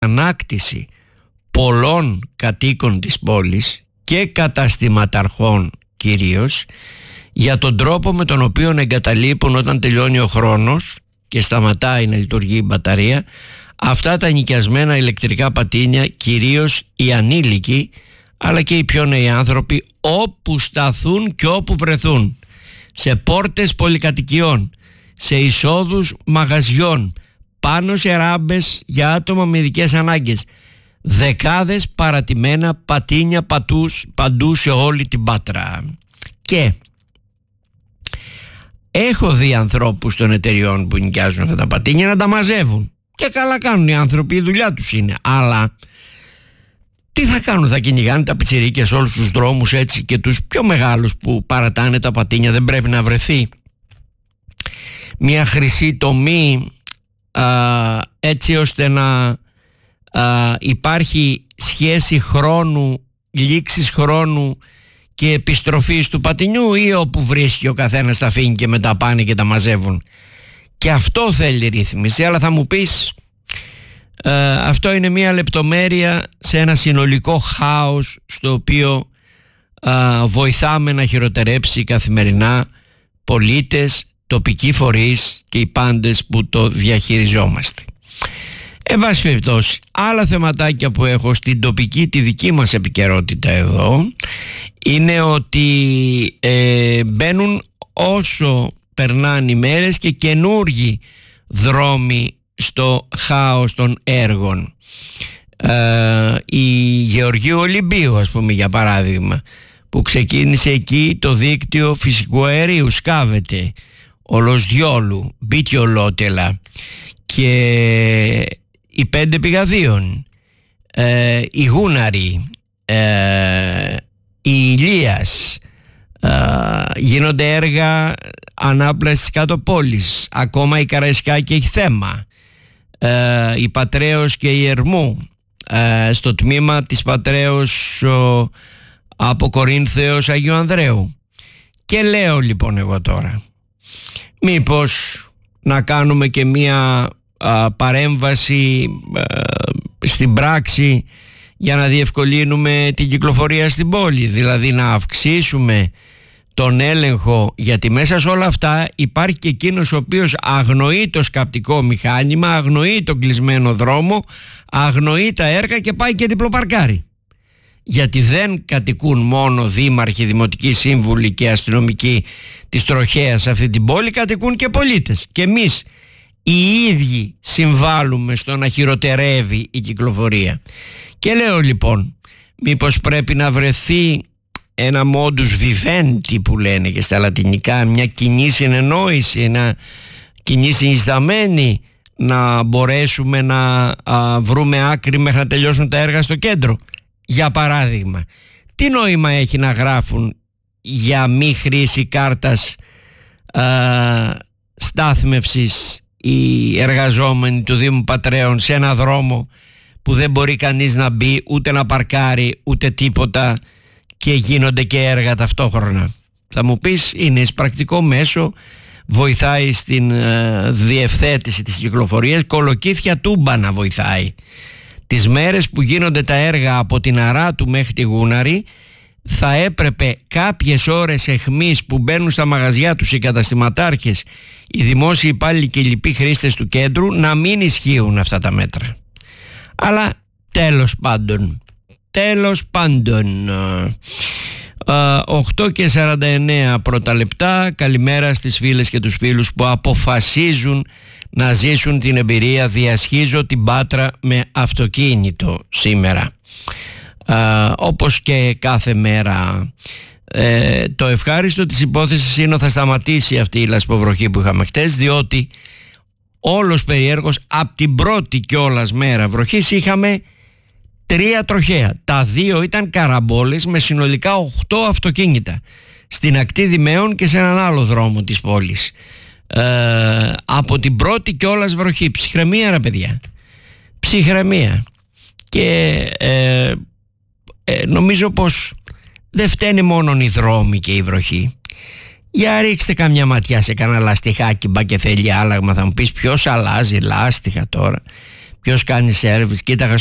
αγανάκτηση πολλών κατοίκων της πόλης και καταστηματαρχών κυρίως για τον τρόπο με τον οποίο εγκαταλείπουν όταν τελειώνει ο χρόνος και σταματάει να λειτουργεί η μπαταρία αυτά τα νοικιασμένα ηλεκτρικά πατίνια, κυρίως οι ανήλικοι αλλά και οι πιο νέοι άνθρωποι, όπου σταθούν και όπου βρεθούν, σε πόρτες πολυκατοικιών, σε εισόδους μαγαζιών, πάνω σε ράμπες για άτομα με ειδικές ανάγκες. Δεκάδες παρατημένα πατίνια παντού σε όλη την Πάτρα. Και έχω δει ανθρώπους των εταιριών που νοικιάζουν αυτά τα πατίνια να τα μαζεύουν. Και καλά κάνουν οι άνθρωποι, η δουλειά τους είναι. Αλλά τι θα κάνουν, θα κυνηγάνε τα πιτσιρίκια σε όλους τους δρόμους έτσι, και τους πιο μεγάλους που παρατάνε τα πατίνια? Δεν πρέπει να βρεθεί μια χρυσή τομή έτσι ώστε να υπάρχει σχέση χρόνου, λήξης χρόνου και επιστροφής του πατινιού, ή όπου βρίσκει ο καθένας τα αφήνει και μετά πάνε και τα μαζεύουν? Και αυτό θέλει ρύθμιση. Αλλά θα μου πεις, αυτό είναι μια λεπτομέρεια σε ένα συνολικό χάος στο οποίο βοηθάμε να χειροτερέψει καθημερινά πολίτες, τοπικοί φορείς και οι πάντες που το διαχειριζόμαστε. Εν πάση περιπτώσει, άλλα θεματάκια που έχω στην τοπική, τη δική μας επικαιρότητα εδώ, είναι ότι μπαίνουν όσο περνάνε οι μέρες και καινούργοι δρόμοι στο χάος των έργων. Η Γεωργίου Ολυμπίου, ας πούμε, για παράδειγμα, που ξεκίνησε εκεί το δίκτυο φυσικού αερίου, σκάβεται, όλος διόλου, Μπιτιολότελα και οι 5 πηγαδίων, η Γούναρη, η Ηλίας, γίνονται έργα ανάπλασης της κάτω πόλης, ακόμα η Καραϊσκάκη έχει θέμα, η Πατραίος και η Ερμού, στο τμήμα της Πατραίος από Κορίνθεως Αγίου Ανδρέου. Και λέω λοιπόν εγώ τώρα, μήπως να κάνουμε και μία παρέμβαση στην πράξη για να διευκολύνουμε την κυκλοφορία στην πόλη, δηλαδή να αυξήσουμε τον έλεγχο, γιατί μέσα σε όλα αυτά υπάρχει και εκείνος ο οποίος αγνοεί το σκαπτικό μηχάνημα, αγνοεί τον κλεισμένο δρόμο, αγνοεί τα έργα και πάει και διπλοπαρκάρει. Γιατί δεν κατοικούν μόνο δήμαρχοι, δημοτικοί σύμβουλοι και αστυνομικοί της τροχέας σε αυτή την πόλη, κατοικούν και πολίτες. Και εμείς οι ίδιοι συμβάλλουμε στο να χειροτερεύει η κυκλοφορία. Και λέω λοιπόν, μήπως πρέπει να βρεθεί ένα modus vivendi που λένε και στα λατινικά, μια κοινή συνεννόηση, μια κοινή συνισταμένη, να μπορέσουμε να βρούμε άκρη μέχρι να τελειώσουν τα έργα στο κέντρο. Για παράδειγμα, τι νόημα έχει να γράφουν για μη χρήση κάρτας στάθμευσης οι εργαζόμενοι του Δήμου Πατραίων σε ένα δρόμο που δεν μπορεί κανείς να μπει, ούτε να παρκάρει, ούτε τίποτα, και γίνονται και έργα ταυτόχρονα? Θα μου πεις, είναι εισπρακτικό μέσο, βοηθάει στην διευθέτηση της κυκλοφορίας, κολοκύθια τούμπανα βοηθάει. Τις μέρες που γίνονται τα έργα από την Αράτου μέχρι τη Γούναρη, θα έπρεπε κάποιες ώρες εχμής που μπαίνουν στα μαγαζιά τους οι καταστηματάρχες, οι δημόσιοι υπάλληλοι και οι λοιποί χρήστες του κέντρου να μην ισχύουν αυτά τα μέτρα. Αλλά τέλος πάντων 8:49 πρώτα λεπτά. Καλημέρα στις φίλες και τους φίλους που αποφασίζουν να ζήσουν την εμπειρία διασχίζω την Πάτρα με αυτοκίνητο σήμερα. Όπως και κάθε μέρα. Το ευχάριστο της υπόθεσης είναι ότι θα σταματήσει αυτή η λασποβροχή που είχαμε χτες, διότι όλος περιέργως από την πρώτη κιόλας μέρα βροχής είχαμε 3 τροχαία. Τα 2 ήταν καραμπόλες με συνολικά 8 αυτοκίνητα στην ακτή Δημαίων και σε έναν άλλο δρόμο της πόλης. Από την πρώτη κιόλας βροχή. Ψυχραιμία ρε παιδιά, ψυχραιμία. Και νομίζω πως δεν φταίνει μόνο οι δρόμοι και η βροχή. Για ρίξτε καμιά ματιά σε κανένα λαστιχάκι μπα και θέλει άλλαγμα. Θα μου πεις ποιος αλλάζει λάστιχα τώρα? ποιος κάνει σερβις. Κοίταγα